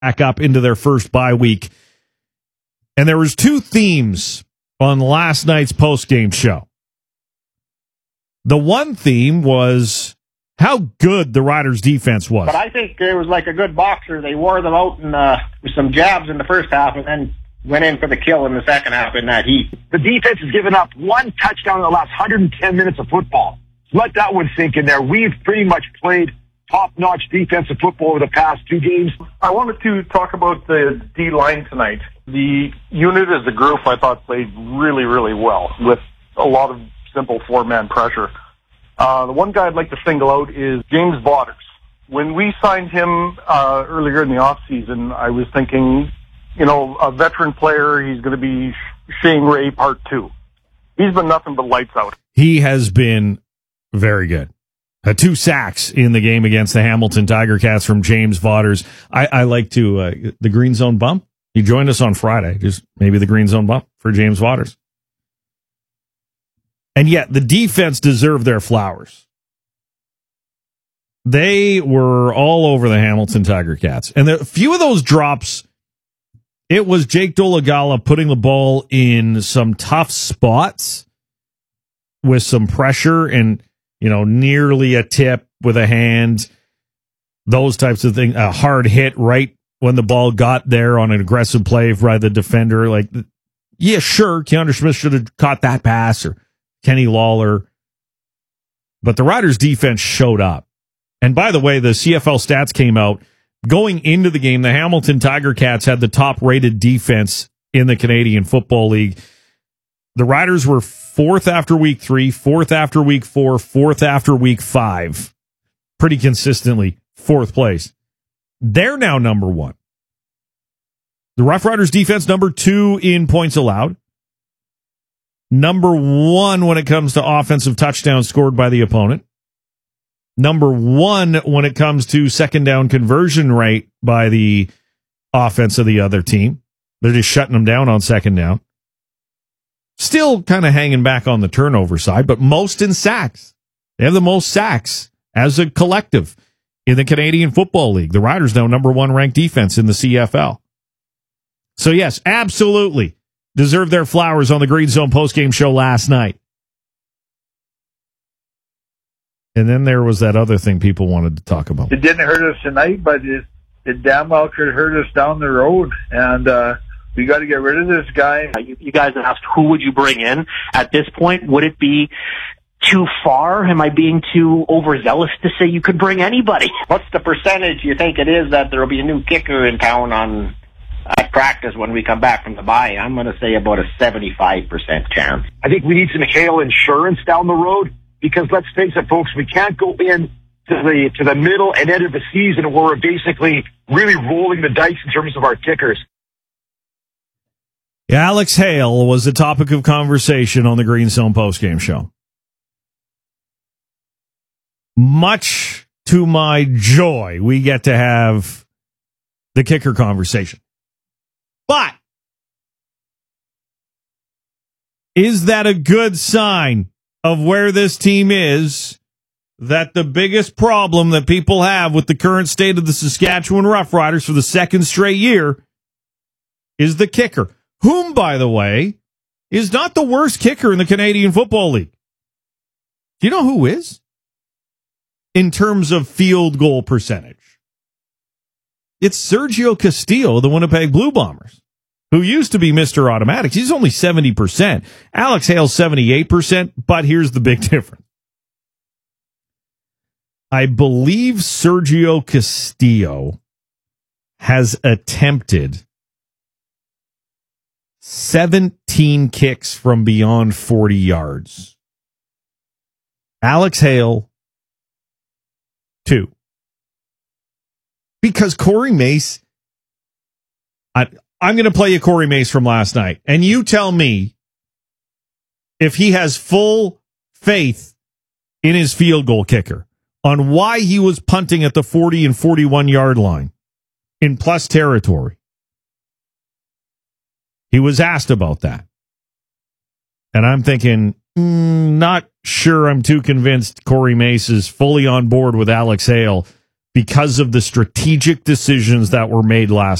back up into their first bye week. And there was two themes on last night's postgame show. The one theme was how good the Riders' defense was. But I think it was like a good boxer. They wore them out with some jabs in the first half and then went in for the kill in the second half in that heat. The defense has given up one touchdown in the last 110 minutes of football. Let that one sink in there. We've pretty much played top-notch defensive football over the past two games. I wanted to talk about the D-line tonight. The unit as a group, I thought, played really, really well with a lot of simple four-man pressure. The one guy I'd like to single out is James Vaughters. When we signed him earlier in the offseason, I was thinking, a veteran player, he's going to be Shane Ray Part 2. He's been nothing but lights out. He has been very good. 2 sacks in the game against the Hamilton Tiger Cats from James Vaughters. I like to, the Green Zone bump. He joined us on Friday. Just maybe the Green Zone bump for James Vaughters. And yet the defense deserved their flowers. They were all over the Hamilton Tiger Cats. And a few of those drops, it was Jake Dolegala putting the ball in some tough spots with some pressure and, nearly a tip with a hand, those types of things, a hard hit right when the ball got there on an aggressive play by the defender. Yeah, sure, Keandre Smith should have caught that pass, or Kenny Lawler. But the Riders' defense showed up. And by the way, the CFL stats came out. Going into the game, the Hamilton Tiger Cats had the top-rated defense in the Canadian Football League. The Riders were 4th after week 3, 4th after week 4, 4th after week 5. Pretty consistently, 4th place. They're now number 1. The Rough Riders defense, number 2 in points allowed. Number 1 when it comes to offensive touchdowns scored by the opponent. Number 1 when it comes to second down conversion rate by the offense of the other team. They're just shutting them down on second down. Still kind of hanging back on the turnover side, but most in sacks. They have the most sacks as a collective in the Canadian Football League. The Riders now number 1 ranked defense in the CFL. So yes, absolutely deserve their flowers on the Green Zone postgame show last night. And then there was that other thing people wanted to talk about. It didn't hurt us tonight, but it damn well could hurt us down the road. And we got to get rid of this guy. You guys asked who would you bring in at this point. Would it be too far? Am I being too overzealous to say you could bring anybody? What's the percentage you think it is that there will be a new kicker in town at practice when we come back from the bye? I'm going to say about a 75% chance. I think we need some hail insurance down the road, because let's face it, folks, we can't go in to the middle and end of the season where we're basically really rolling the dice in terms of our kickers. Alex Hale was the topic of conversation on the Green Zone postgame show. Much to my joy, we get to have the kicker conversation. But is that a good sign of where this team is, that the biggest problem that people have with the current state of the Saskatchewan Roughriders for the second straight year is the kicker, whom, by the way, is not the worst kicker in the Canadian Football League. Do you know who is? In terms of field goal percentage, it's Sergio Castillo, the Winnipeg Blue Bombers, who used to be Mr. Automatics. He's only 70%. Alex Hale's 78%, but here's the big difference. I believe Sergio Castillo has attempted 17 kicks from beyond 40 yards. Alex Hale, 2. Because Corey Mace, I'm going to play you Corey Mace from last night, and you tell me if he has full faith in his field goal kicker on why he was punting at the 40 and 41 yard line in plus territory. He was asked about that. And I'm thinking, not sure I'm too convinced Corey Mace is fully on board with Alex Hale because of the strategic decisions that were made last